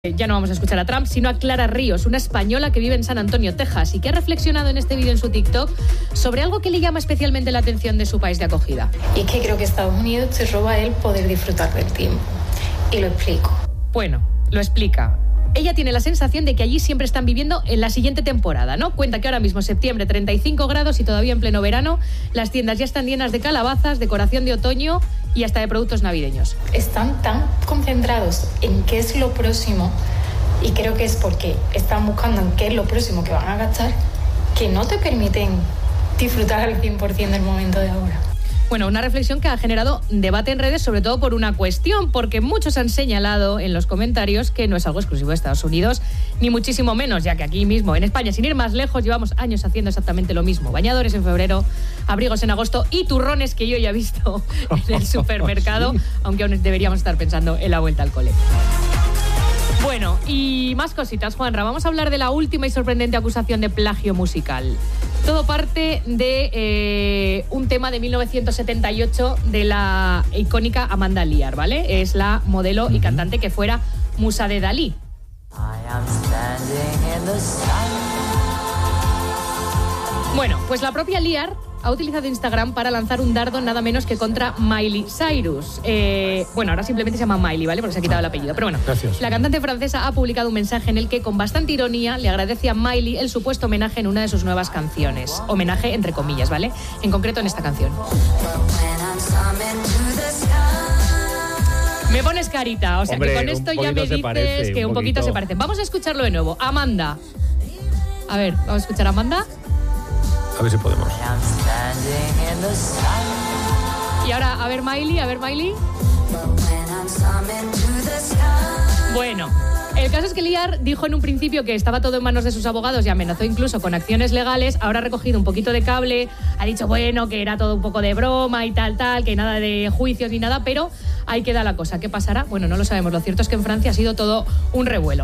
Ya no vamos a escuchar a Trump, sino a Clara Ríos, una española que vive en San Antonio, Texas, y que ha reflexionado en este vídeo en su TikTok sobre algo que le llama especialmente la atención de su país de acogida. Y es que creo que Estados Unidos te roba el poder disfrutar del tiempo. Y lo explico. Bueno, lo explica. Ella tiene la sensación de que allí siempre están viviendo en la siguiente temporada, ¿no? Cuenta que ahora mismo septiembre, 35 grados y todavía en pleno verano, las tiendas ya están llenas de calabazas, decoración de otoño y hasta de productos navideños. Están tan concentrados en qué es lo próximo, y creo que es porque están buscando en qué es lo próximo que van a gastar, que no te permiten disfrutar al 100% del momento de ahora. Bueno, una reflexión que ha generado debate en redes, sobre todo por una cuestión, porque muchos han señalado en los comentarios que no es algo exclusivo de Estados Unidos, ni muchísimo menos, ya que aquí mismo, en España, sin ir más lejos, llevamos años haciendo exactamente lo mismo. Bañadores en febrero, abrigos en agosto y turrones que yo ya he visto en el supermercado, aunque aún deberíamos estar pensando en la vuelta al cole. Bueno, y más cositas, Juanra. Vamos a hablar de la última y sorprendente acusación de plagio musical. Todo parte de un tema de 1978 de la icónica Amanda Lear, ¿vale? Es la modelo y cantante que fuera musa de Dalí. Bueno, pues la propia Lear ha utilizado Instagram para lanzar un dardo nada menos que contra Miley Cyrus. Bueno, ahora simplemente se llama Miley, ¿vale? Porque se ha quitado el apellido. Pero bueno, gracias. La cantante francesa ha publicado un mensaje en el que, con bastante ironía, le agradece a Miley el supuesto homenaje en una de sus nuevas canciones. Homenaje entre comillas, ¿vale? En concreto en esta canción. Me pones carita, o sea, hombre, que con esto ya me dices que un poquito se parecen. Vamos a escucharlo de nuevo. Amanda. A ver, vamos a escuchar a Amanda. A ver si podemos. Y ahora, a ver Miley. Bueno, el caso es que Lear dijo en un principio que estaba todo en manos de sus abogados y amenazó incluso con acciones legales. Ahora ha recogido un poquito de cable, ha dicho, bueno, que era todo un poco de broma y tal, que nada de juicios ni nada, pero ahí queda la cosa. ¿Qué pasará? Bueno, no lo sabemos. Lo cierto es que en Francia ha sido todo un revuelo.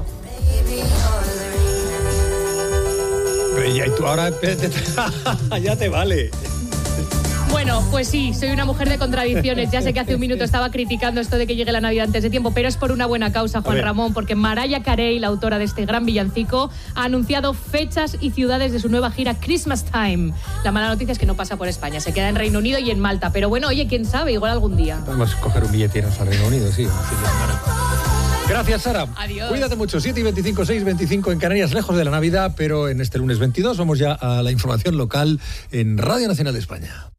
Y tú ahora ya te vale. Bueno, pues sí, soy una mujer de contradicciones. Ya sé que hace un minuto estaba criticando esto de que llegue la Navidad antes de tiempo, pero es por una buena causa, Juan Ramón, porque Mariah Carey, la autora de este gran villancico, ha anunciado fechas y ciudades de su nueva gira Christmas Time. La mala noticia es que no pasa por España, se queda en Reino Unido y en Malta. Pero bueno, oye, quién sabe, igual algún día. Podemos coger un billete y irnos al Reino Unido, sí. Gracias, Sara. Adiós. Cuídate mucho. 7:25, 6:25 en Canarias, lejos de la Navidad, pero en este lunes 22 vamos ya a la información local en Radio Nacional de España.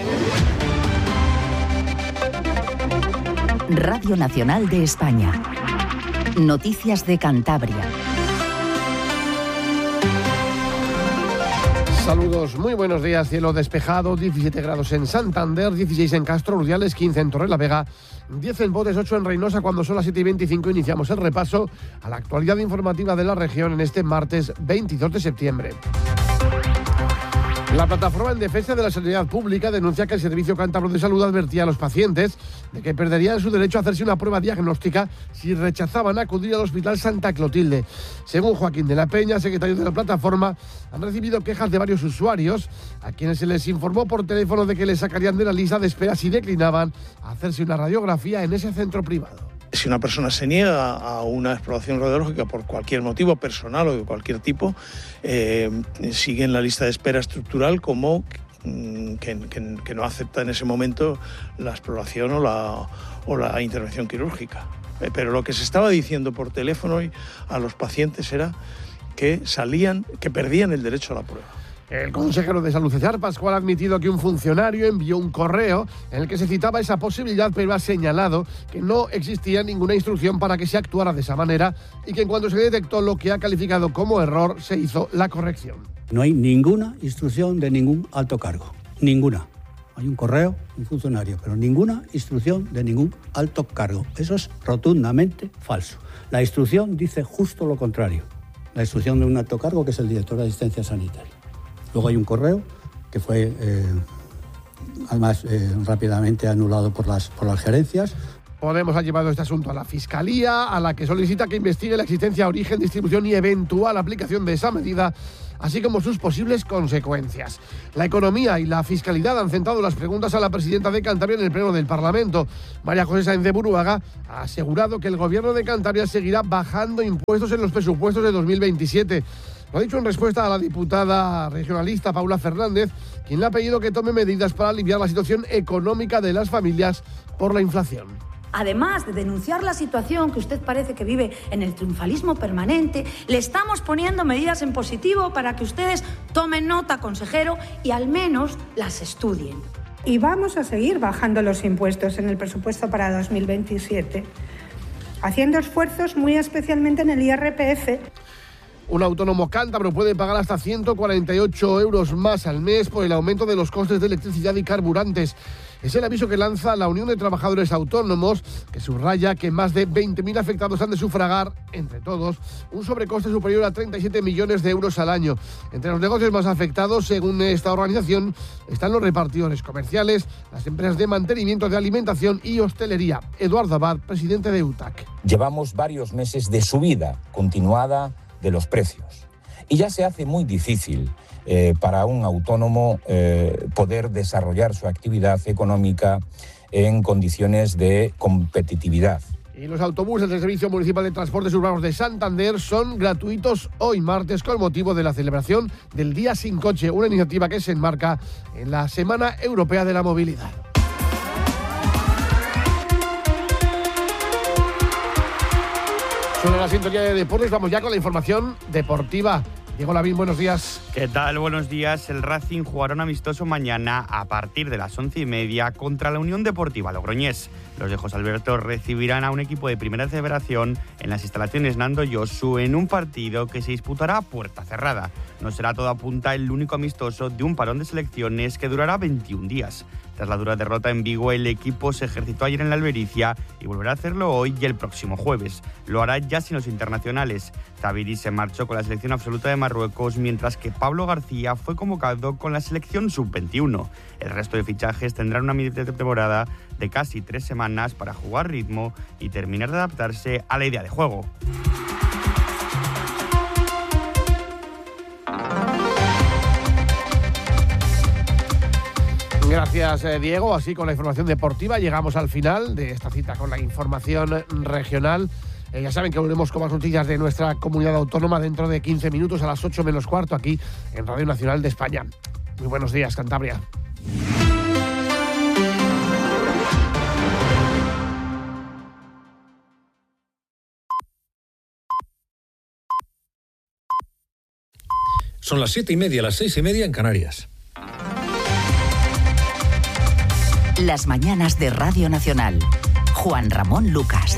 Radio Nacional de España. Noticias de Cantabria. Saludos, muy buenos días. Cielo despejado, 17 grados en Santander, 16 en Castro, Urdiales, 15 en Torrelavega, 10 en Bodes, 8 en Reynosa. Cuando son las 7:25 iniciamos el repaso a la actualidad informativa de la región en este martes 22 de septiembre. La Plataforma en Defensa de la Sanidad Pública denuncia que el Servicio Cántabro de Salud advertía a los pacientes de que perderían su derecho a hacerse una prueba diagnóstica si rechazaban acudir al Hospital Santa Clotilde. Según Joaquín de la Peña, secretario de la plataforma, han recibido quejas de varios usuarios a quienes se les informó por teléfono de que les sacarían de la lista de espera si declinaban hacerse una radiografía en ese centro privado. Si una persona se niega a una exploración radiológica por cualquier motivo, personal o de cualquier tipo, sigue en la lista de espera estructural como que no acepta en ese momento la exploración o la intervención quirúrgica. Pero lo que se estaba diciendo por teléfono hoy a los pacientes era que perdían el derecho a la prueba. El consejero de Salud, César Pascual, ha admitido que un funcionario envió un correo en el que se citaba esa posibilidad, pero ha señalado que no existía ninguna instrucción para que se actuara de esa manera y que en cuanto se detectó lo que ha calificado como error, se hizo la corrección. No hay ninguna instrucción de ningún alto cargo, ninguna. Hay un correo, un funcionario, pero ninguna instrucción de ningún alto cargo. Eso es rotundamente falso. La instrucción dice justo lo contrario. La instrucción de un alto cargo, que es el director de asistencia sanitaria. Luego hay un correo que fue, además, rápidamente anulado por las gerencias. Podemos ha llevado este asunto a la Fiscalía, a la que solicita que investigue la existencia, origen, distribución y eventual aplicación de esa medida, así como sus posibles consecuencias. La economía y la fiscalidad han centrado las preguntas a la presidenta de Cantabria en el Pleno del Parlamento. María José Sáenz de Buruaga ha asegurado que el gobierno de Cantabria seguirá bajando impuestos en los presupuestos de 2027. Lo ha dicho en respuesta a la diputada regionalista Paula Fernández, quien le ha pedido que tome medidas para aliviar la situación económica de las familias por la inflación. Además de denunciar la situación que usted parece que vive en el triunfalismo permanente, le estamos poniendo medidas en positivo para que ustedes tomen nota, consejero, y al menos las estudien. Y vamos a seguir bajando los impuestos en el presupuesto para 2027, haciendo esfuerzos muy especialmente en el IRPF. Un autónomo cántabro puede pagar hasta 148 euros más al mes por el aumento de los costes de electricidad y carburantes. Es el aviso que lanza la Unión de Trabajadores Autónomos, que subraya que más de 20.000 afectados han de sufragar, entre todos, un sobrecoste superior a 37 millones de euros al año. Entre los negocios más afectados, según esta organización, están los repartidores comerciales, las empresas de mantenimiento de alimentación y hostelería. Eduardo Abad, presidente de UTAC. Llevamos varios meses de subida continuada de los precios y ya se hace muy difícil para un autónomo poder desarrollar su actividad económica en condiciones de competitividad. Y los autobuses del Servicio Municipal de Transportes Urbanos de Santander son gratuitos hoy martes con motivo de la celebración del Día Sin Coche, una iniciativa que se enmarca en la Semana Europea de la Movilidad. Suena la sintonía de deportes, vamos ya con la información deportiva. Diego Lavín, buenos días. ¿Qué tal? Buenos días. El Racing jugará un amistoso mañana a partir de las 11:30 contra la Unión Deportiva Logroñés. Los de José Alberto recibirán a un equipo de Primera Federación en las instalaciones Nando Yosu en un partido que se disputará a puerta cerrada. No será, todo apunta, el único amistoso de un parón de selecciones que durará 21 días. Tras la dura derrota en Vigo, el equipo se ejercitó ayer en la Albericia y volverá a hacerlo hoy y el próximo jueves. Lo hará ya sin los internacionales. Zubiri se marchó con la selección absoluta de Marruecos, mientras que Pablo García fue convocado con la selección sub-21. El resto de fichajes tendrán una media temporada de casi 3 semanas para jugar ritmo y terminar de adaptarse a la idea de juego. Gracias, Diego. Así, con la información deportiva, llegamos al final de esta cita con la información regional. Ya saben que volvemos con más noticias de nuestra comunidad autónoma dentro de 15 minutos a las 8 menos cuarto aquí en Radio Nacional de España. Muy buenos días, Cantabria. Son las 7:30, las 6:30 en Canarias. Las mañanas de Radio Nacional. Juan Ramón Lucas.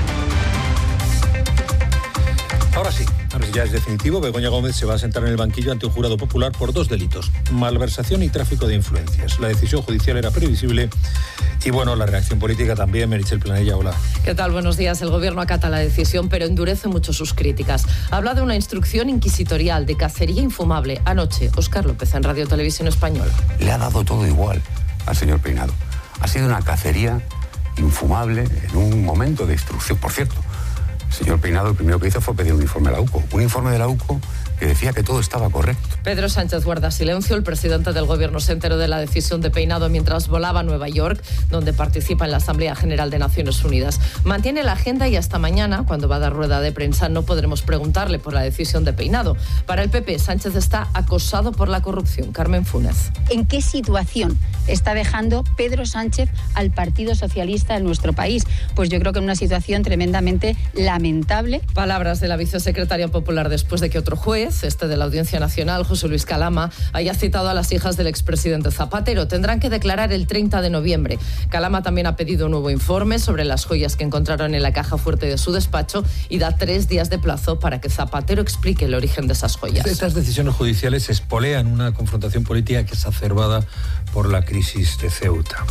Ahora sí, ya es definitivo. Begoña Gómez se va a sentar en el banquillo ante un jurado popular por 2 delitos: malversación y tráfico de influencias. La decisión judicial era previsible y, bueno, la reacción política también. Meritxell Planella, hola. ¿Qué tal? Buenos días. El Gobierno acata la decisión, pero endurece mucho sus críticas. Habla de una instrucción inquisitorial, de cacería infumable. Anoche, Óscar López en Radio Televisión Española. Le ha dado todo igual al señor Peinado. Ha sido una cacería infumable en un momento de instrucción. Por cierto, el señor Peinado lo primero que hizo fue pedir un informe a la UCO. Un informe de la UCO que decía que todo estaba correcto. Pedro Sánchez guarda silencio. El presidente del Gobierno se enteró de la decisión de Peinado mientras volaba a Nueva York, donde participa en la Asamblea General de Naciones Unidas. Mantiene la agenda y hasta mañana, cuando va a dar rueda de prensa, no podremos preguntarle por la decisión de Peinado. Para el PP, Sánchez está acosado por la corrupción. Carmen Funes. ¿En qué situación está dejando Pedro Sánchez al Partido Socialista en nuestro país? Pues yo creo que en una situación tremendamente lamentable. Palabras de la vicesecretaria popular después de que otro juez, de la Audiencia Nacional, José Luis Calama, haya citado a las hijas del expresidente Zapatero. Tendrán que declarar el 30 de noviembre. Calama también ha pedido un nuevo informe sobre las joyas que encontraron en la caja fuerte de su despacho y da 3 días de plazo para que Zapatero explique el origen de esas joyas. Estas decisiones judiciales espolean una confrontación política que es exacerbada por la crisis de Ceuta.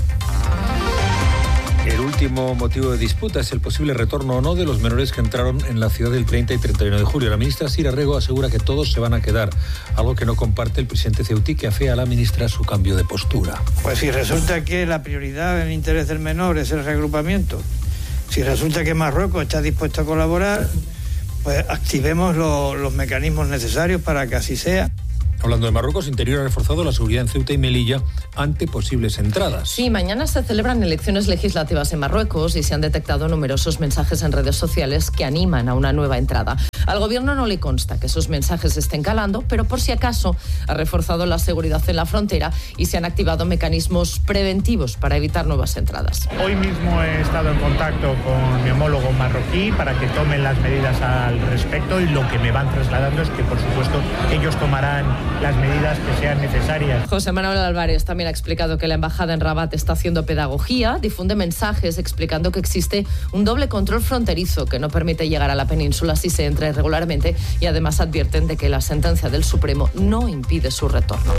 El último motivo de disputa es el posible retorno o no de los menores que entraron en la ciudad el 30 y 31 de julio. La ministra Sira Rego asegura que todos se van a quedar, algo que no comparte el presidente ceutí, que afea a la ministra su cambio de postura. Pues si resulta que la prioridad en el interés del menor es el reagrupamiento Si resulta que Marruecos está dispuesto a colaborar, pues activemos los mecanismos necesarios para que así sea. Hablando de Marruecos, Interior ha reforzado la seguridad en Ceuta y Melilla ante posibles entradas. Sí, mañana se celebran elecciones legislativas en Marruecos y se han detectado numerosos mensajes en redes sociales que animan a una nueva entrada. Al gobierno no le consta que esos mensajes estén calando, pero por si acaso ha reforzado la seguridad en la frontera y se han activado mecanismos preventivos para evitar nuevas entradas. Hoy mismo he estado en contacto con mi homólogo marroquí para que tomen las medidas al respecto, y lo que me van trasladando es que, por supuesto, ellos tomarán las medidas que sean necesarias. José Manuel Álvarez también ha explicado que la embajada en Rabat está haciendo pedagogía, difunde mensajes explicando que existe un doble control fronterizo que no permite llegar a la península si se entra irregularmente, y además advierten de que la sentencia del Supremo no impide su retorno.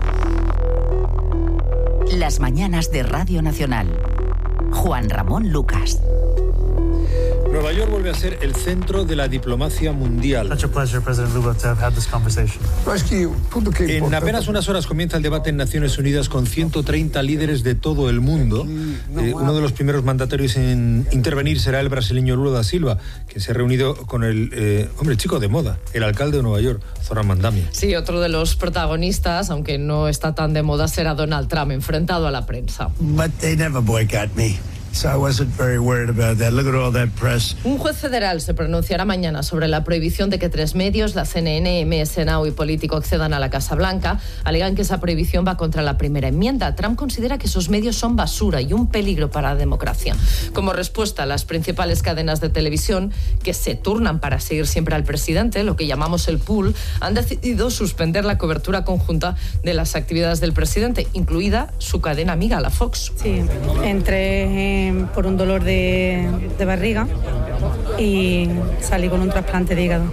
Las mañanas de Radio Nacional. Juan Ramón Lucas. Nueva York vuelve a ser el centro de la diplomacia mundial. En apenas unas horas comienza el debate en Naciones Unidas con 130 líderes de todo el mundo. Uno de los primeros mandatarios en intervenir será el brasileño Lula da Silva, que se ha reunido con el chico de moda, el alcalde de Nueva York, Zoran Mandamia. Sí, otro de los protagonistas, aunque no está tan de moda, será Donald Trump, enfrentado a la prensa. But they never boycott me. So I wasn't very worried about that. Look at all that press. Un juez federal se pronunciará mañana sobre la prohibición de que 3 medios, la CNN, MS Now y Político, accedan a la Casa Blanca. Alegan que esa prohibición va contra la primera enmienda. Trump considera que esos medios son basura y un peligro para la democracia. Como respuesta, las principales cadenas de televisión, que se turnan para seguir siempre al presidente, lo que llamamos el pool, han decidido suspender la cobertura conjunta de las actividades del presidente, incluida su cadena amiga, la Fox. Sí, entré por un dolor de barriga y salí con un trasplante de hígado.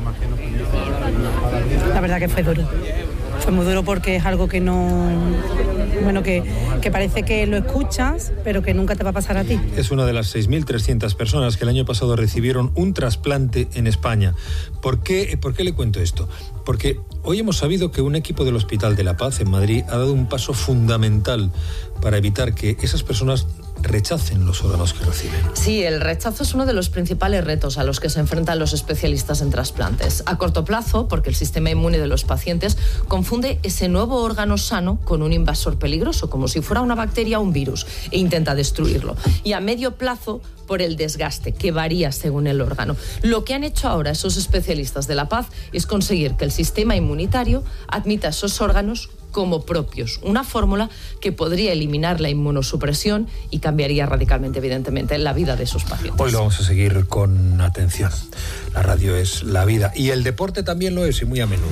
La verdad que fue duro. Fue muy duro porque es algo que no... Bueno, que parece que lo escuchas, pero que nunca te va a pasar a ti. Es una de las 6.300 personas que el año pasado recibieron un trasplante en España. ¿Por qué le cuento esto? Porque hoy hemos sabido que un equipo del Hospital de la Paz en Madrid ha dado un paso fundamental para evitar que esas personas rechacen los órganos que reciben. Sí, el rechazo es uno de los principales retos a los que se enfrentan los especialistas en trasplantes. A corto plazo, porque el sistema inmune de los pacientes confunde ese nuevo órgano sano con un invasor peligroso, como si fuera una bacteria o un virus, e intenta destruirlo. Y a medio plazo, por el desgaste, que varía según el órgano. Lo que han hecho ahora esos especialistas de la Paz es conseguir que el sistema inmunitario admita esos órganos como propios, una fórmula que podría eliminar la inmunosupresión y cambiaría radicalmente, evidentemente, la vida de sus pacientes. Hoy lo vamos a seguir con atención. La radio es la vida y el deporte también lo es, y muy a menudo.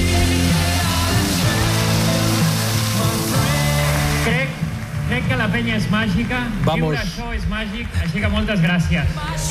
Crec que la penya és màgica, viure això és màgic, així que moltes gràcies.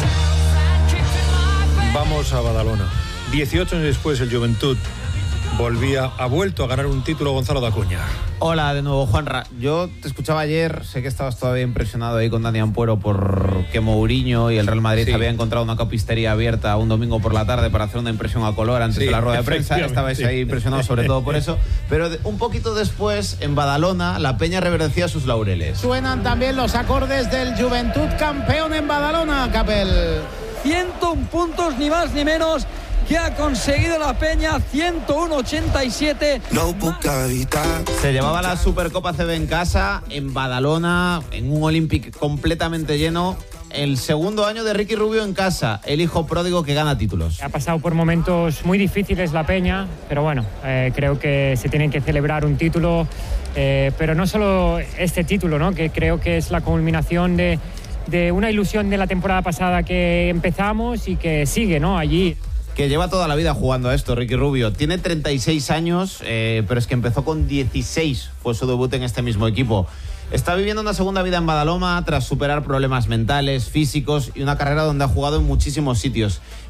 Vamos a Badalona. 18 años después, el Joventut ha vuelto a ganar un título. Gonzalo Dacuña. Hola de nuevo, Juanra. Yo te escuchaba ayer, sé que estabas todavía impresionado ahí con Dani Ampuero porque Mourinho y el Real Madrid había encontrado una copistería abierta un domingo por la tarde para hacer una impresión a color antes de la rueda de prensa. Estabais ahí impresionados sobre todo por eso. Pero un poquito después, en Badalona, la peña reverdecía sus laureles. Suenan también los acordes del Joventut campeón en Badalona, Capel. 101 puntos, ni más ni menos, que ha conseguido la peña, 101-87. No puc evitar. Se llevaba la Supercopa CB en casa, en Badalona, en un Olympic completamente lleno. El segundo año de Ricky Rubio en casa, el hijo pródigo que gana títulos. Ha pasado por momentos muy difíciles la peña, pero bueno, creo que se tiene que celebrar un título, pero no solo este título, ¿no? Que creo que es la culminación de una ilusión de la temporada pasada que empezamos y que sigue, ¿no? Allí. Que lleva toda la vida jugando a esto, Ricky Rubio. Tiene 36 años, pero es que empezó con 16, fue su debut en este mismo equipo. Está viviendo una segunda vida en Badalona tras superar problemas mentales, físicos y una carrera donde ha jugado en muchísimos sitios.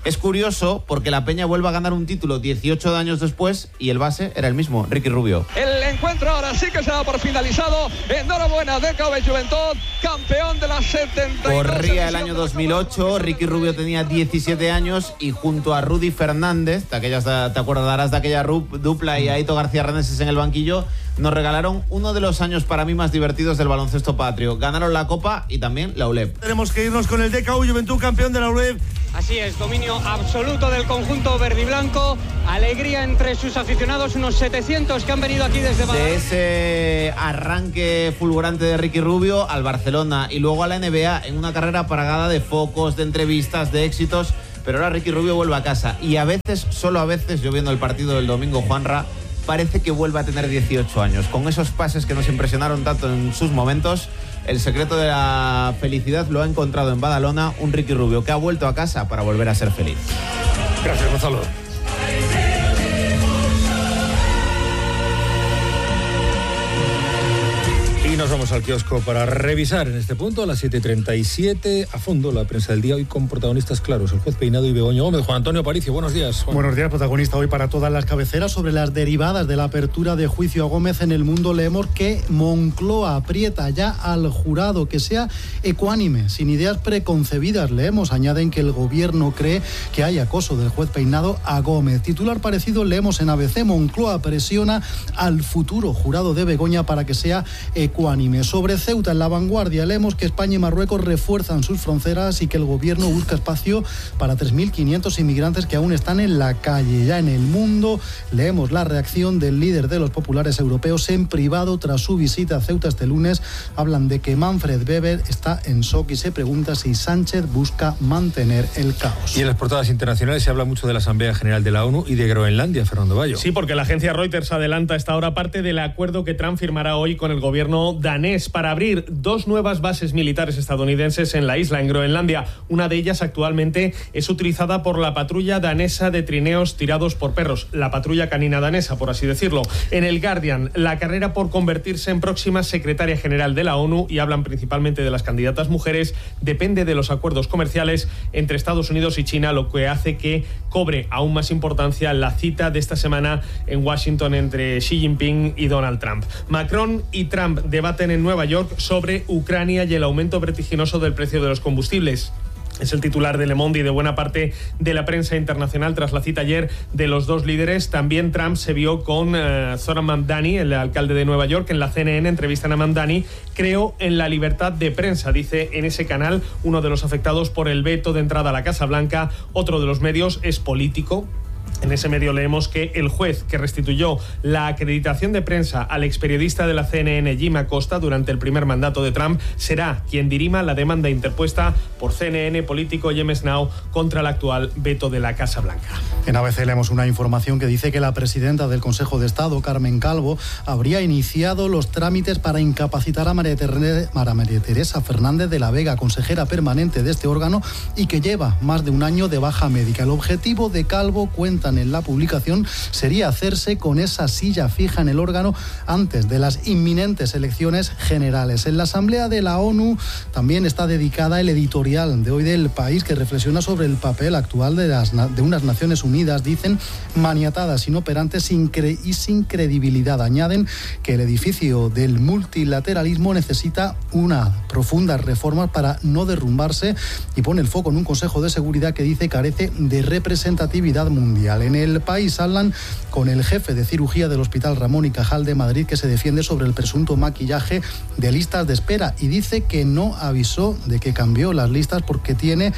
Es curioso porque la Peña vuelve a ganar un título 18 años después y el base era el mismo, Ricky Rubio. El encuentro ahora sí que se da por finalizado. Enhorabuena, DKV Juventud, campeón de las 72. Corría el año 2008, Ricky Rubio tenía 17 años y junto a Rudy Fernández, te acordarás de aquella dupla, y a Aito García Reneses en el banquillo, nos regalaron uno de los años para mí más divertidos del baloncesto patrio. Ganaron la Copa y también la ULEB. Tenemos que irnos con el DKV Juventud, campeón de la ULEB. Así es, dominio absoluto del conjunto verdiblanco, alegría entre sus aficionados, unos 700 que han venido aquí desde Badalona. De ese arranque fulgurante de Ricky Rubio al Barcelona y luego a la NBA en una carrera plagada de focos, de entrevistas, de éxitos, pero ahora Ricky Rubio vuelve a casa y a veces, solo a veces, yo viendo el partido del domingo, Juanra, parece que vuelve a tener 18 años, con esos pases que nos impresionaron tanto en sus momentos. El secreto de la felicidad lo ha encontrado en Badalona un Ricky Rubio que ha vuelto a casa para volver a ser feliz. Gracias, Gonzalo. Y nos vamos al kiosco para revisar en este punto a las 7:37 a fondo la prensa del día, hoy con protagonistas claros, el juez Peinado y Begoña Gómez. Juan Antonio Aparicio, buenos días, Juan. Buenos días, protagonista hoy para todas las cabeceras. Sobre las derivadas de la apertura de juicio a Gómez en El Mundo leemos que Moncloa aprieta ya al jurado que sea ecuánime, sin ideas preconcebidas. Leemos, añaden que el gobierno cree que hay acoso del juez Peinado a Gómez. Titular parecido leemos en ABC, Moncloa presiona al futuro jurado de Begoña para que sea ecuánime. Sobre Ceuta, en La Vanguardia, leemos que España y Marruecos refuerzan sus fronteras y que el gobierno busca espacio para 3.500 inmigrantes que aún están en la calle. Ya en El Mundo leemos la reacción del líder de los populares europeos en privado tras su visita a Ceuta este lunes. Hablan de que Manfred Weber está en shock y se pregunta si Sánchez busca mantener el caos. Y en las portadas internacionales se habla mucho de la Asamblea General de la ONU y de Groenlandia, Fernando Bayo. Sí, porque la agencia Reuters adelanta a esta hora parte del acuerdo que Trump firmará hoy con el gobierno danés para abrir 2 nuevas bases militares estadounidenses en la isla, en Groenlandia. Una de ellas actualmente es utilizada por la patrulla danesa de trineos tirados por perros, la patrulla canina danesa, por así decirlo. En el Guardian, la carrera por convertirse en próxima secretaria general de la ONU, y hablan principalmente de las candidatas mujeres, depende de los acuerdos comerciales entre Estados Unidos y China, lo que hace que cobre aún más importancia la cita de esta semana en Washington entre Xi Jinping y Donald Trump. Macron y Trump debaten en Nueva York sobre Ucrania y el aumento vertiginoso del precio de los combustibles. Es el titular de Le Monde y de buena parte de la prensa internacional tras la cita ayer de los dos líderes. También Trump se vio con Zoran Mamdani, el alcalde de Nueva York. En la CNN entrevistan a Mamdani. Creo en la libertad de prensa, dice en ese canal uno de los afectados por el veto de entrada a la Casa Blanca. Otro de los medios es político. En ese medio leemos que el juez que restituyó la acreditación de prensa al experiodista de la CNN, Jim Acosta, durante el primer mandato de Trump, será quien dirima la demanda interpuesta por CNN, Político y MS Now contra el actual veto de la Casa Blanca. En ABC leemos una información que dice que la presidenta del Consejo de Estado, Carmen Calvo, habría iniciado los trámites para incapacitar a María Teresa Fernández de la Vega, consejera permanente de este órgano y que lleva más de un año de baja médica. El objetivo de Calvo, cuentan en la publicación, sería hacerse con esa silla fija en el órgano antes de las inminentes elecciones generales. En la Asamblea de la ONU también está dedicada el editorial de hoy del País, que reflexiona sobre el papel actual de unas Naciones Unidas, dicen, maniatadas, inoperantes y sin credibilidad. Añaden que el edificio del multilateralismo necesita una profundas reformas para no derrumbarse y pone el foco en un Consejo de Seguridad que dice carece de representatividad mundial. En el País hablan con el jefe de cirugía del Hospital Ramón y Cajal de Madrid, que se defiende sobre el presunto maquillaje de listas de espera y dice que no avisó de que cambió las listas porque tiene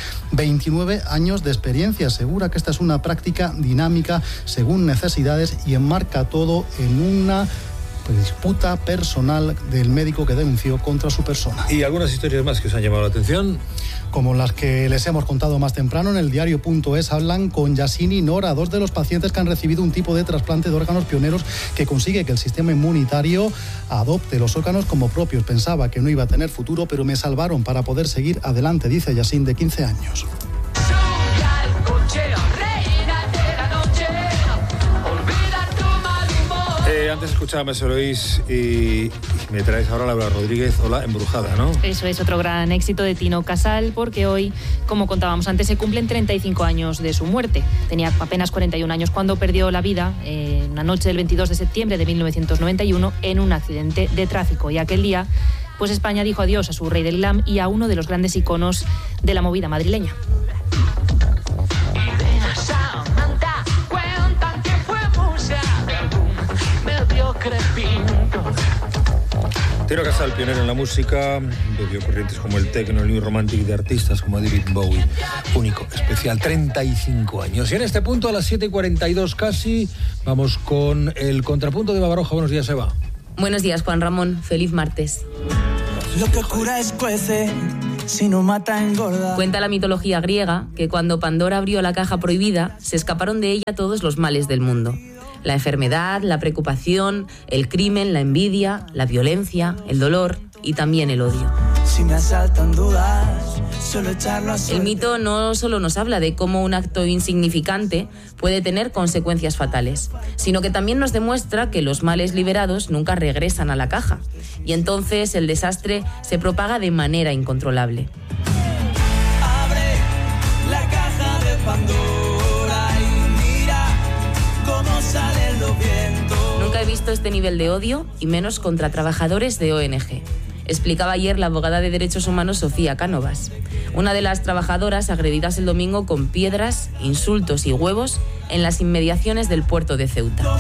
29 años de experiencia. Asegura que esta es una práctica dinámica según necesidades y enmarca todo en una disputa personal del médico que denunció contra su persona. ¿Y algunas historias más que os han llamado la atención? Como las que les hemos contado más temprano, en el diario.es hablan con Yasin y Nora, 2 de los pacientes que han recibido un tipo de trasplante de órganos pioneros que consigue que el sistema inmunitario adopte los órganos como propios. Pensaba que no iba a tener futuro, pero me salvaron para poder seguir adelante, dice Yasin, de 15 años. antes escuchaba a Lois y me traes ahora Laura Rodríguez, Hola Embrujada, ¿no? Eso es otro gran éxito de Tino Casal, porque hoy, como contábamos antes, se cumplen 35 años de su muerte. Tenía apenas 41 años cuando perdió la vida una noche del 22 de septiembre de 1991 en un accidente de tráfico. Y aquel día, pues España dijo adiós a su rey del glam y a uno de los grandes iconos de la movida madrileña. Tino Casal, pionero en la música, bebió corrientes como el techno, el new romantic de artistas como David Bowie. Único, especial, 35 años. Y en este punto, a las 7:42 casi, vamos con el contrapunto de Babaroja. Buenos días, Eva. Buenos días, Juan Ramón. Feliz martes. Lo que cura es cuece, si no mata engorda. Cuenta la mitología griega que cuando Pandora abrió la caja prohibida, se escaparon de ella todos los males del mundo. La enfermedad, la preocupación, el crimen, la envidia, la violencia, el dolor y también el odio. Si me asaltan dudas, suelo echarlo a suerte. El mito no solo nos habla de cómo un acto insignificante puede tener consecuencias fatales, sino que también nos demuestra que los males liberados nunca regresan a la caja, y entonces el desastre se propaga de manera incontrolable. Abre la caja de Pandora y mira cómo salen los vientos. Nunca he visto este nivel de odio, y menos contra trabajadores de ONG. Explicaba ayer la abogada de Derechos Humanos Sofía Cánovas, una de las trabajadoras agredidas el domingo con piedras, insultos y huevos en las inmediaciones del puerto de Ceuta.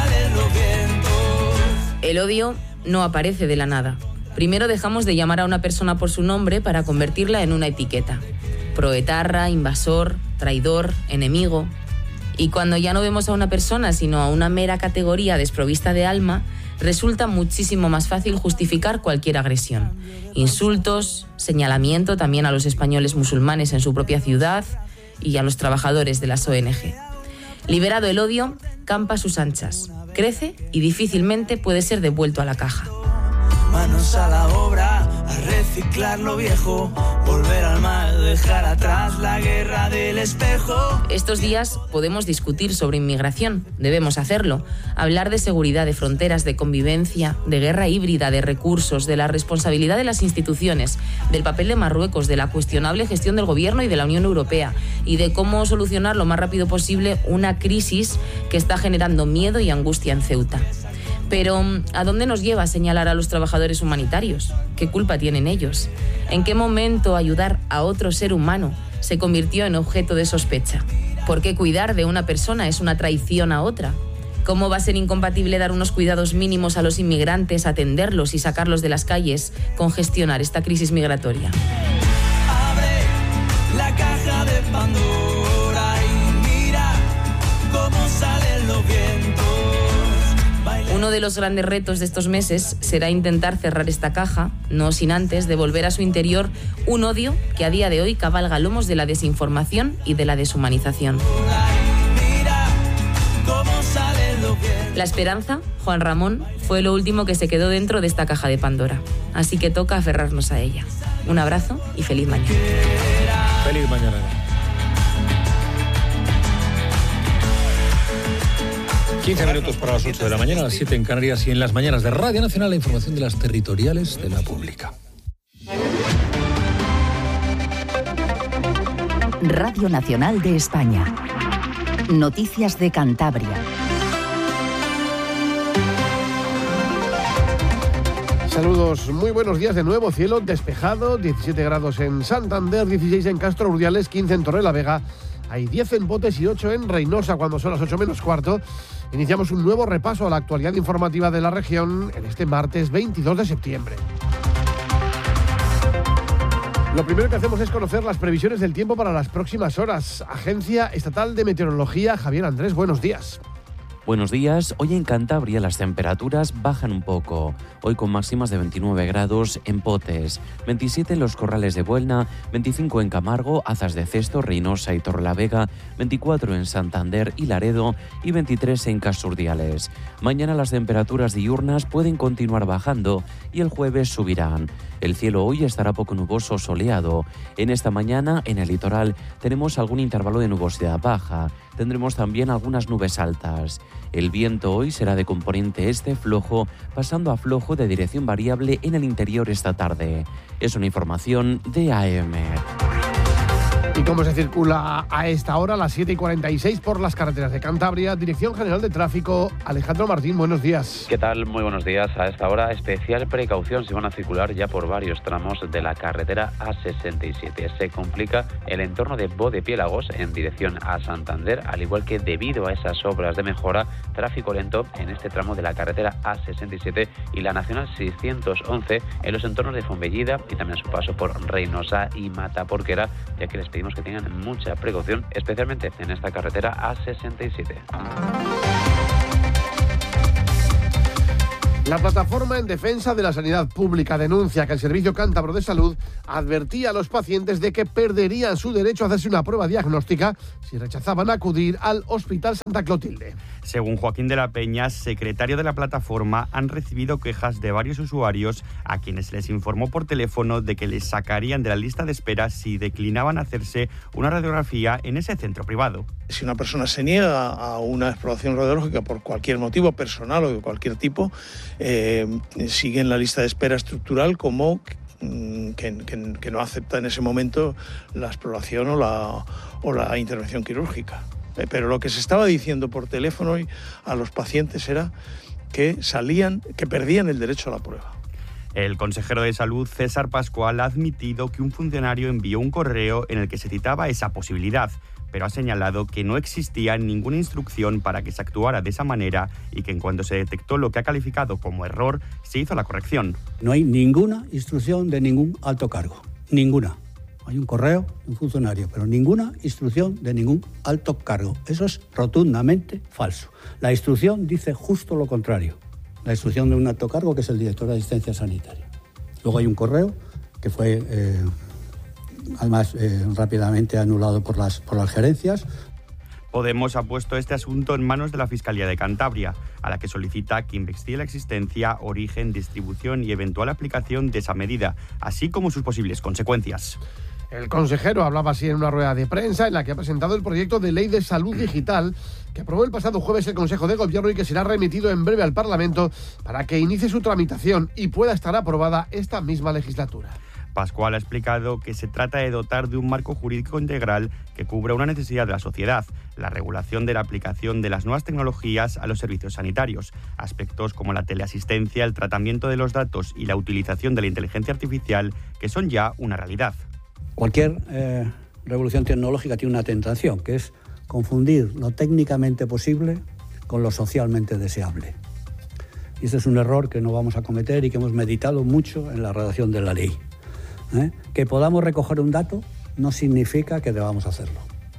El odio no aparece de la nada. Primero dejamos de llamar a una persona por su nombre para convertirla en una etiqueta. Proetarra, invasor, traidor, enemigo. Y cuando ya no vemos a una persona, sino a una mera categoría desprovista de alma, resulta muchísimo más fácil justificar cualquier agresión. Insultos, señalamiento también a los españoles musulmanes en su propia ciudad y a los trabajadores de las ONG. Liberado el odio, campa a sus anchas, crece y difícilmente puede ser devuelto a la caja. Manos a la obra, a reciclar lo viejo, volver al mal, dejar atrás la guerra del espejo. Estos días podemos discutir sobre inmigración, debemos hacerlo, hablar de seguridad, de fronteras, de convivencia, de guerra híbrida, de recursos, de la responsabilidad de las instituciones, del papel de Marruecos, de la cuestionable gestión del gobierno y de la Unión Europea, y de cómo solucionar lo más rápido posible una crisis que está generando miedo y angustia en Ceuta. Pero, ¿a dónde nos lleva señalar a los trabajadores humanitarios? ¿Qué culpa tienen ellos? ¿En qué momento ayudar a otro ser humano se convirtió en objeto de sospecha? ¿Por qué cuidar de una persona es una traición a otra? ¿Cómo va a ser incompatible dar unos cuidados mínimos a los inmigrantes, atenderlos y sacarlos de las calles con gestionar esta crisis migratoria? Abre la caja de Pandora y mira cómo salen los vientos. Uno de los grandes retos de estos meses será intentar cerrar esta caja, no sin antes devolver a su interior un odio que a día de hoy cabalga lomos de la desinformación y de la deshumanización. La esperanza, Juan Ramón, fue lo último que se quedó dentro de esta caja de Pandora. Así que toca aferrarnos a ella. Un abrazo y feliz mañana. Feliz mañana. 15 minutos para las 8 de la mañana, a las 7 en Canarias, y en las mañanas de Radio Nacional la información de las territoriales de la pública. Radio Nacional de España. Noticias de Cantabria. Saludos, muy buenos días de nuevo. Cielo despejado, 17 grados en Santander, 16 en Castro Urdiales, 15 en Torrelavega. Hay 10 en Botes y 8 en Reynosa. Cuando son las 8 menos cuarto, iniciamos un nuevo repaso a la actualidad informativa de la región en este martes 22 de septiembre. Lo primero que hacemos es conocer las previsiones del tiempo para las próximas horas. Agencia Estatal de Meteorología, Javier Andrés, buenos días. Buenos días. Hoy en Cantabria las temperaturas bajan un poco. Hoy con máximas de 29 grados en Potes, 27 en los Corrales de Buelna, 25 en Camargo, Azas de Cesto, Reynosa y Torrelavega, 24 en Santander y Laredo y 23 en Casurdiales. Mañana las temperaturas diurnas pueden continuar bajando y el jueves subirán. El cielo hoy estará poco nuboso o soleado. En esta mañana, en el litoral, tenemos algún intervalo de nubosidad baja. Tendremos también algunas nubes altas. El viento hoy será de componente este flojo, pasando a flojo de dirección variable en el interior esta tarde. Es una información de AM. ¿Y cómo se circula a esta hora, a las 7:46, por las carreteras de Cantabria? Dirección General de Tráfico, Alejandro Martín, buenos días. ¿Qué tal? Muy buenos días. A esta hora, especial precaución si van a circular ya por varios tramos de la carretera A67. Se complica el entorno de Bodepiélagos en dirección a Santander, al igual que debido a esas obras de mejora, tráfico lento en este tramo de la carretera A67 y la Nacional 611 en los entornos de Fonbellida y también a su paso por Reynosa y Mataporquera, ya que les pedimos que tengan mucha precaución, especialmente en esta carretera A67. La plataforma en defensa de la sanidad pública denuncia que el Servicio Cántabro de Salud advertía a los pacientes de que perderían su derecho a hacerse una prueba diagnóstica si rechazaban acudir al Hospital Santa Clotilde. Según Joaquín de la Peña, secretario de la plataforma, han recibido quejas de varios usuarios a quienes les informó por teléfono de que les sacarían de la lista de espera si declinaban hacerse una radiografía en ese centro privado. Si una persona se niega a una exploración radiológica por cualquier motivo, personal o de cualquier tipo, sigue en la lista de espera estructural como que no acepta en ese momento la exploración o la intervención quirúrgica. Pero lo que se estaba diciendo por teléfono a los pacientes era que perdían el derecho a la prueba. El consejero de Salud, César Pascual, ha admitido que un funcionario envió un correo en el que se citaba esa posibilidad, pero ha señalado que no existía ninguna instrucción para que se actuara de esa manera y que en cuanto se detectó lo que ha calificado como error, se hizo la corrección. No hay ninguna instrucción de ningún alto cargo, ninguna. Hay un correo de un funcionario, pero ninguna instrucción de ningún alto cargo. Eso es rotundamente falso. La instrucción dice justo lo contrario. La instrucción de un alto cargo, que es el director de asistencia sanitaria. Luego hay un correo que fue, además, rápidamente anulado por las gerencias. Podemos ha puesto este asunto en manos de la Fiscalía de Cantabria, a la que solicita que investigue la existencia, origen, distribución y eventual aplicación de esa medida, así como sus posibles consecuencias. El consejero hablaba así en una rueda de prensa en la que ha presentado el proyecto de ley de salud digital que aprobó el pasado jueves el Consejo de Gobierno y que será remitido en breve al Parlamento para que inicie su tramitación y pueda estar aprobada esta misma legislatura. Pascual ha explicado que se trata de dotar de un marco jurídico integral que cubra una necesidad de la sociedad, la regulación de la aplicación de las nuevas tecnologías a los servicios sanitarios, aspectos como la teleasistencia, el tratamiento de los datos y la utilización de la inteligencia artificial, que son ya una realidad. Cualquier revolución tecnológica tiene una tentación, que es confundir lo técnicamente posible con lo socialmente deseable. Y este es un error que no vamos a cometer y que hemos meditado mucho en la redacción de la ley. Que podamos recoger un dato no significa que debamos hacerlo.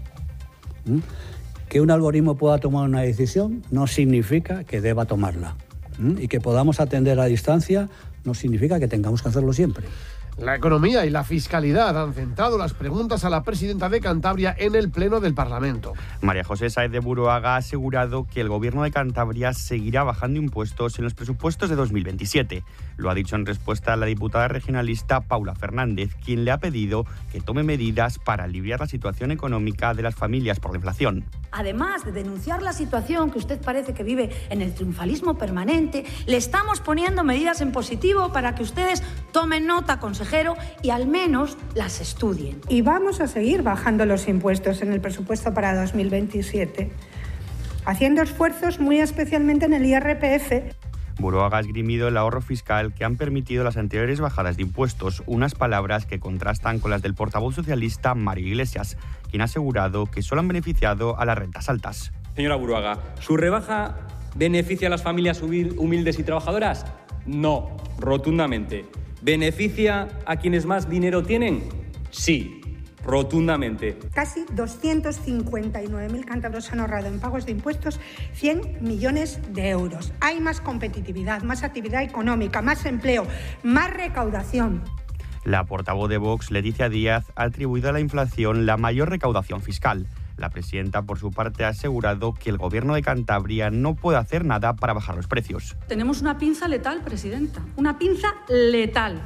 Que un algoritmo pueda tomar una decisión no significa que deba tomarla. Y que podamos atender a distancia no significa que tengamos que hacerlo siempre. La economía y la fiscalidad han centrado las preguntas a la presidenta de Cantabria en el Pleno del Parlamento. María José Sáez de Buruaga ha asegurado que el Gobierno de Cantabria seguirá bajando impuestos en los presupuestos de 2027. Lo ha dicho en respuesta a la diputada regionalista Paula Fernández, quien le ha pedido que tome medidas para aliviar la situación económica de las familias por la inflación. Además de denunciar la situación que usted parece que vive en el triunfalismo permanente, le estamos poniendo medidas en positivo para que ustedes tomen nota, consejero, y al menos las estudien. Y vamos a seguir bajando los impuestos en el presupuesto para 2027, haciendo esfuerzos muy especialmente en el IRPF. Buruaga ha esgrimido el ahorro fiscal que han permitido las anteriores bajadas de impuestos, unas palabras que contrastan con las del portavoz socialista Mario Iglesias, quien ha asegurado que solo han beneficiado a las rentas altas. Señora Buruaga, ¿su rebaja beneficia a las familias humildes y trabajadoras? No, rotundamente. ¿Beneficia a quienes más dinero tienen? Sí, rotundamente. Casi 259.000 cántabros han ahorrado en pagos de impuestos 100 millones de euros. Hay más competitividad, más actividad económica, más empleo, más recaudación. La portavoz de Vox, Leticia Díaz, ha atribuido a la inflación la mayor recaudación fiscal. La presidenta, por su parte, ha asegurado que el Gobierno de Cantabria no puede hacer nada para bajar los precios. Tenemos una pinza letal, presidenta, una pinza letal.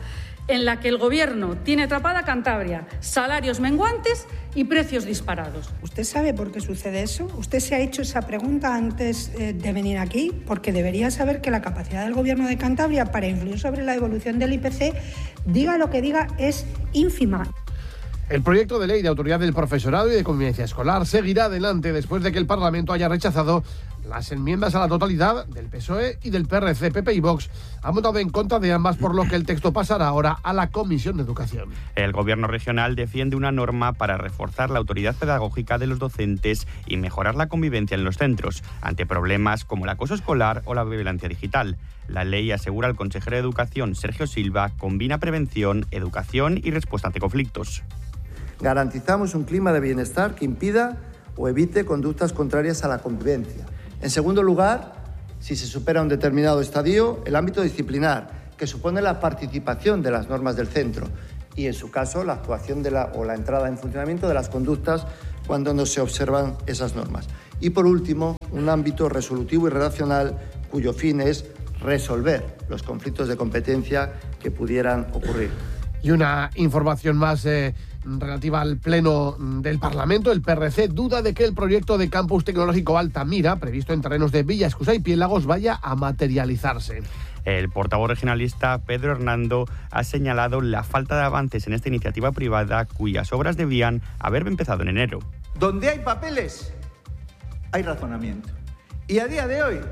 en la que el Gobierno tiene atrapada Cantabria, salarios menguantes y precios disparados. ¿Usted sabe por qué sucede eso? ¿Usted se ha hecho esa pregunta antes de venir aquí? Porque debería saber que la capacidad del Gobierno de Cantabria para influir sobre la evolución del IPC, diga lo que diga, es ínfima. El proyecto de ley de autoridad del profesorado y de convivencia escolar seguirá adelante después de que el Parlamento haya rechazado las enmiendas a la totalidad del PSOE y del PRC. PP y Vox han votado en contra de ambas, por lo que el texto pasará ahora a la Comisión de Educación. El Gobierno regional defiende una norma para reforzar la autoridad pedagógica de los docentes y mejorar la convivencia en los centros, ante problemas como el acoso escolar o la violencia digital. La ley, asegura el consejero de Educación, Sergio Silva, combina prevención, educación y respuesta ante conflictos. Garantizamos un clima de bienestar que impida o evite conductas contrarias a la convivencia. En segundo lugar, si se supera un determinado estadio, el ámbito disciplinar, que supone la participación de las normas del centro y, en su caso, la actuación o la entrada en funcionamiento de las conductas cuando no se observan esas normas. Y, por último, un ámbito resolutivo y relacional cuyo fin es resolver los conflictos de competencia que pudieran ocurrir. Y una información más relativa al Pleno del Parlamento. El PRC duda de que el proyecto de Campus Tecnológico Altamira, previsto en terrenos de Villa Escusa y Piélagos, vaya a materializarse. El portavoz regionalista Pedro Hernando ha señalado la falta de avances en esta iniciativa privada, cuyas obras debían haber empezado en enero. Donde hay papeles, hay razonamiento. Y a día de hoy,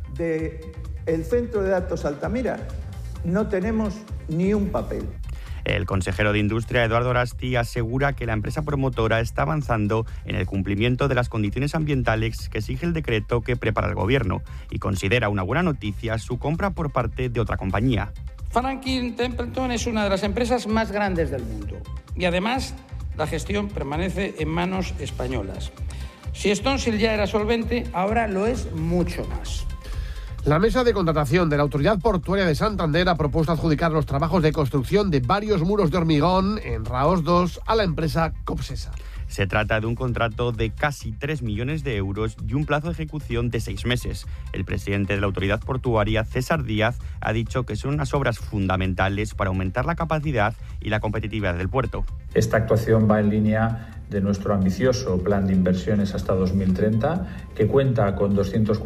del Centro de Datos Altamira, no tenemos ni un papel. El consejero de Industria, Eduardo Orasti, asegura que la empresa promotora está avanzando en el cumplimiento de las condiciones ambientales que exige el decreto que prepara el Gobierno y considera una buena noticia su compra por parte de otra compañía. Franklin Templeton es una de las empresas más grandes del mundo y además la gestión permanece en manos españolas. Si Stoneshill ya era solvente, ahora lo es mucho más. La mesa de contratación de la Autoridad Portuaria de Santander ha propuesto adjudicar los trabajos de construcción de varios muros de hormigón en Raos 2 a la empresa Copsesa. Se trata de un contrato de casi 3 millones de euros y un plazo de ejecución de 6 meses. El presidente de la Autoridad Portuaria, César Díaz, ha dicho que son unas obras fundamentales para aumentar la capacidad y la competitividad del puerto. Esta actuación va en línea de nuestro ambicioso plan de inversiones hasta 2030, que cuenta con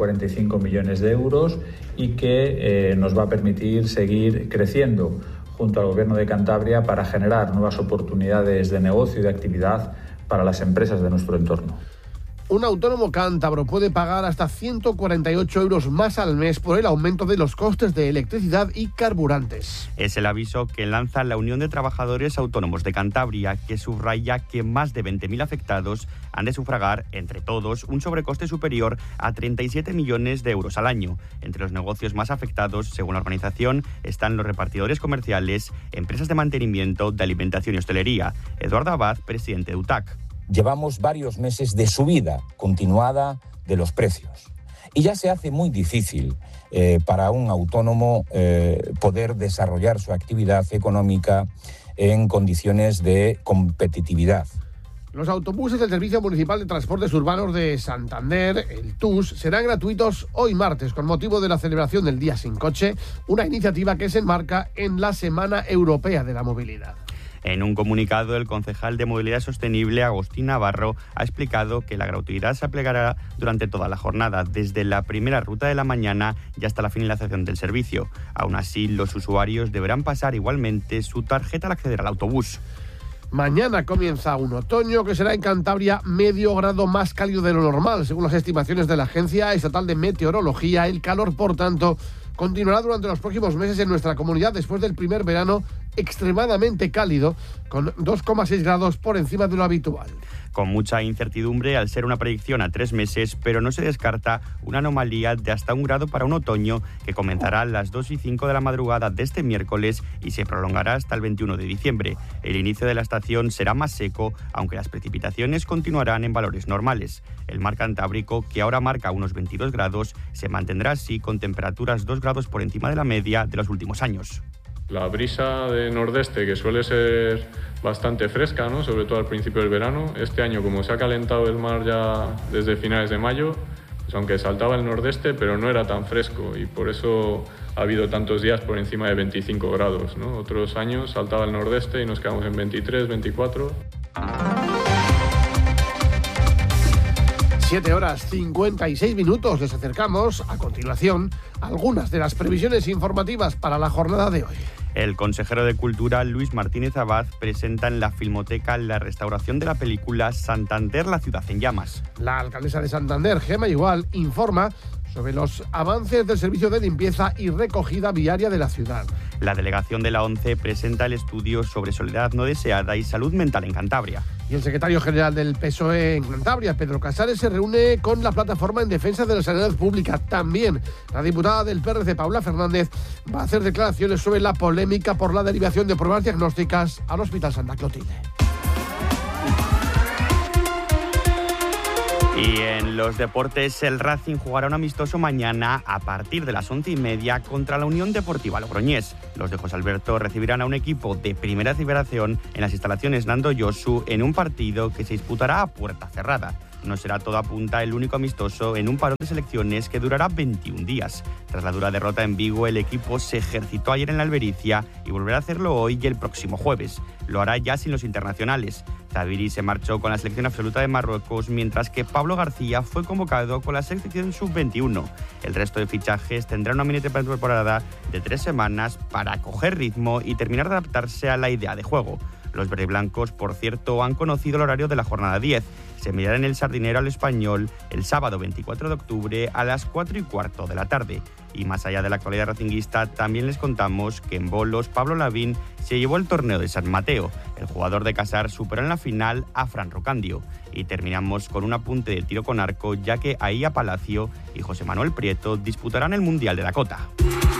245 millones de euros y que nos va a permitir seguir creciendo junto al Gobierno de Cantabria para generar nuevas oportunidades de negocio y de actividad para las empresas de nuestro entorno. Un autónomo cántabro puede pagar hasta 148 euros más al mes por el aumento de los costes de electricidad y carburantes. Es el aviso que lanza la Unión de Trabajadores Autónomos de Cantabria, que subraya que más de 20.000 afectados han de sufragar, entre todos, un sobrecoste superior a 37 millones de euros al año. Entre los negocios más afectados, según la organización, están los repartidores comerciales, empresas de mantenimiento, de alimentación y hostelería. Eduardo Abad, presidente de UTAC. Llevamos varios meses de subida continuada de los precios y ya se hace muy difícil para un autónomo poder desarrollar su actividad económica en condiciones de competitividad. Los autobuses del Servicio Municipal de Transportes Urbanos de Santander, el TUS, serán gratuitos hoy martes con motivo de la celebración del Día Sin Coche, una iniciativa que se enmarca en la Semana Europea de la Movilidad. En un comunicado, el concejal de Movilidad Sostenible, Agustín Navarro, ha explicado que la gratuidad se aplicará durante toda la jornada, desde la primera ruta de la mañana y hasta la finalización del servicio. Aún así, los usuarios deberán pasar igualmente su tarjeta al acceder al autobús. Mañana comienza un otoño que será en Cantabria medio grado más cálido de lo normal. Según las estimaciones de la Agencia Estatal de Meteorología, el calor, por tanto, continuará durante los próximos meses en nuestra comunidad después del primer verano extremadamente cálido, con 2,6 grados por encima de lo habitual. Con mucha incertidumbre al ser una predicción a 3 meses, pero no se descarta una anomalía de hasta 1 grado para un otoño que comenzará a las 2:05 de la madrugada de este miércoles y se prolongará hasta el 21 de diciembre. El inicio de la estación será más seco, aunque las precipitaciones continuarán en valores normales. El mar Cantábrico, que ahora marca unos 22 grados, se mantendrá así con temperaturas 2 grados por encima de la media de los últimos años. La brisa de nordeste, que suele ser bastante fresca, ¿no?, sobre todo al principio del verano, este año, como se ha calentado el mar ya desde finales de mayo, pues aunque saltaba el nordeste, pero no era tan fresco y por eso ha habido tantos días por encima de 25 grados, ¿no? Otros años saltaba el nordeste y nos quedamos en 23, 24. 7 horas 56 minutos. Les acercamos a continuación algunas de las previsiones informativas para la jornada de hoy. El consejero de Cultura, Luis Martínez Abad, presenta en la Filmoteca la restauración de la película Santander, la ciudad en llamas. La alcaldesa de Santander, Gemma Igual, informa sobre los avances del servicio de limpieza y recogida viaria de la ciudad. La delegación de la ONCE presenta el estudio sobre soledad no deseada y salud mental en Cantabria. Y el secretario general del PSOE en Cantabria, Pedro Casares, se reúne con la plataforma en defensa de la sanidad pública. También la diputada del PRC, Paula Fernández, va a hacer declaraciones sobre la polémica por la derivación de pruebas diagnósticas al Hospital Santa Clotilde. Y en los deportes, el Racing jugará un amistoso mañana a partir de las 11:30 contra la Unión Deportiva Logroñés. Los de José Alberto recibirán a un equipo de Primera Federación en las instalaciones Nando Yosu en un partido que se disputará a puerta cerrada. No será todo apunta el único amistoso en un parón de selecciones que durará 21 días. Tras la dura derrota en Vigo, el equipo se ejercitó ayer en la Albericia y volverá a hacerlo hoy y el próximo jueves. Lo hará ya sin los internacionales. Zaviri se marchó con la selección absoluta de Marruecos, mientras que Pablo García fue convocado con la selección sub-21. El resto de fichajes tendrán una mini temporada de 3 semanas para coger ritmo y terminar de adaptarse a la idea de juego. Los verdiblancos, por cierto, han conocido el horario de la jornada 10. Se medirá en el Sardinero al Español el sábado 24 de octubre a las 4:15 de la tarde. Y más allá de la actualidad racinguista, también les contamos que en bolos Pablo Lavín se llevó el torneo de San Mateo. El jugador de Casar superó en la final a Fran Rocandio. Y terminamos con un apunte del tiro con arco, ya que Aía Palacio y José Manuel Prieto disputarán el Mundial de Dakota.